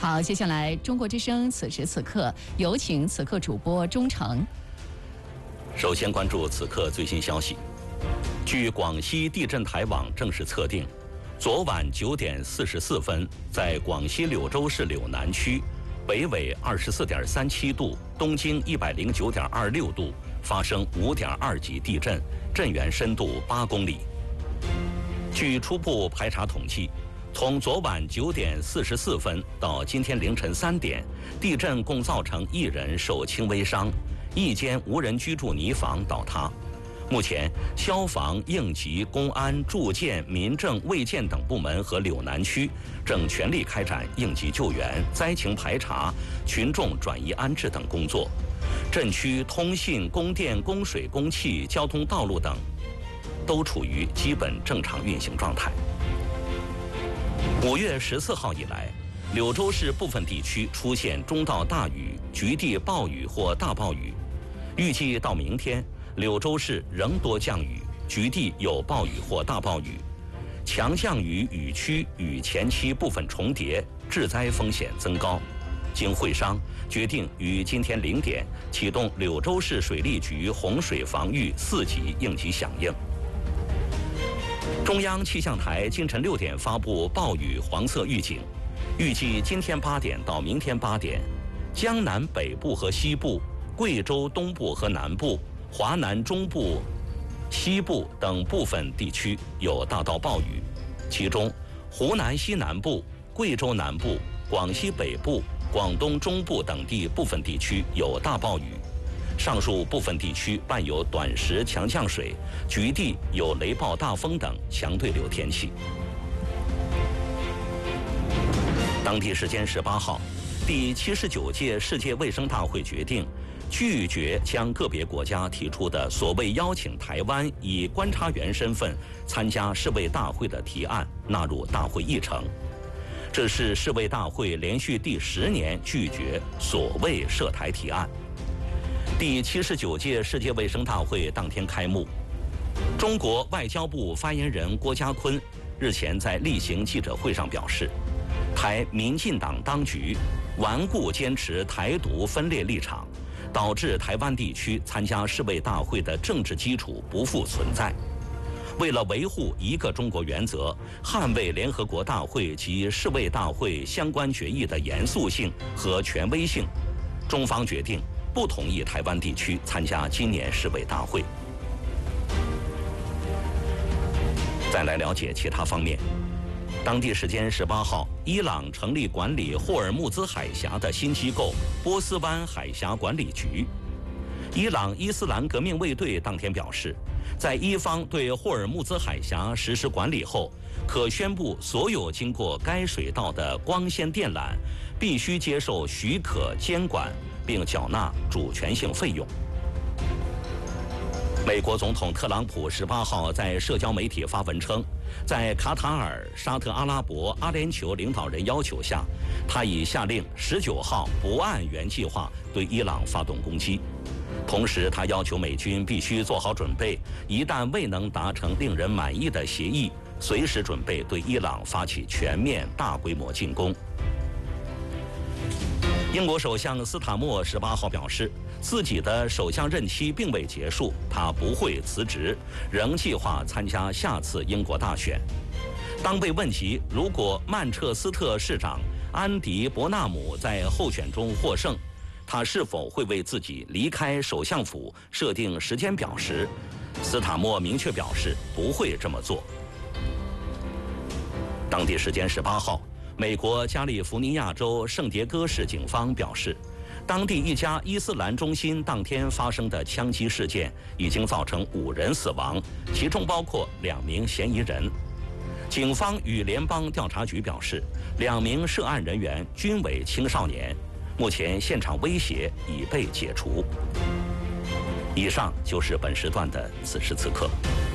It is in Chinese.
好，接下来中国之声此时此刻有请此刻主播钟诚。 首先关注此刻最新消息。据广西地震台网正式测定，昨晚9点44分，在广西柳州市柳南区，北纬24.37度，东经109.26度，发生5.2级地震，震源深度8公里。据初步排查统计，从昨晚9点44分到今天凌晨3点，地震共造成1人受轻微伤，1间无人居住泥房倒塌。目前，消防、应急、公安、住建、民政、卫健等部门和柳南区正全力开展应急救援、灾情排查、群众转移安置等工作。震区通信、供电、供水、供气、交通道路等都处于基本正常运行状态。5月14号以来，柳州市部分地区出现中到大雨，局地暴雨或大暴雨。预计到明天，柳州市仍多降雨，局地有暴雨或大暴雨，强降雨雨区与前期部分重叠，致灾风险增高。经会商，决定于今天0点启动柳州市水利局洪水防御4级应急响应。中央气象台今晨6点发布暴雨黄色预警，预计今天8点到明天8点，江南北部和西部、贵州东部和南部、华南中部、西部等部分地区有大到暴雨，其中湖南西南部、贵州南部、广西北部、广东中部等地部分地区有大暴雨，上述部分地区伴有短时强降水，局地有雷暴大风等强对流天气。当地时间18号，第79届世界卫生大会决定拒绝将个别国家提出的所谓邀请台湾以观察员身份参加世卫大会的提案纳入大会议程。这是世卫大会连续第10年拒绝所谓涉台提案。第79届世界卫生大会当天开幕，中国外交部发言人郭家坤日前在例行记者会上表示，台民进党当局顽固坚持台独分裂立场，导致台湾地区参加世卫大会的政治基础不复存在。为了维护一个中国原则，捍卫联合国大会及世卫大会相关决议的严肃性和权威性，中方决定不同意台湾地区参加今年世卫大会。再来了解其他方面。当地时间18号，伊朗成立管理霍尔木兹海峡的新机构波斯湾海峡管理局。伊朗伊斯兰革命卫队当天表示，在伊方对霍尔木兹海峡实施管理后，可宣布所有经过该水道的光纤电缆必须接受许可监管，并缴纳主权性费用。美国总统特朗普18号在社交媒体发文称，在卡塔尔、沙特阿拉伯、阿联酋领导人要求下，他已下令19号不按原计划对伊朗发动攻击。同时，他要求美军必须做好准备，一旦未能达成令人满意的协议，随时准备对伊朗发起全面大规模进攻。英国首相斯塔默18号表示，自己的首相任期并未结束，他不会辞职，仍计划参加下次英国大选。当被问及如果曼彻斯特市长安迪·伯纳姆在候选中获胜，他是否会为自己离开首相府设定时间表时，斯塔默明确表示不会这么做。当地时间18号，美国加利福尼亚州圣迭戈市警方表示，当地一家伊斯兰中心当天发生的枪击事件已经造成5人死亡，其中包括2名嫌疑人。警方与联邦调查局表示，2名涉案人员均为青少年，目前现场威胁已被解除。以上就是本时段的此时此刻。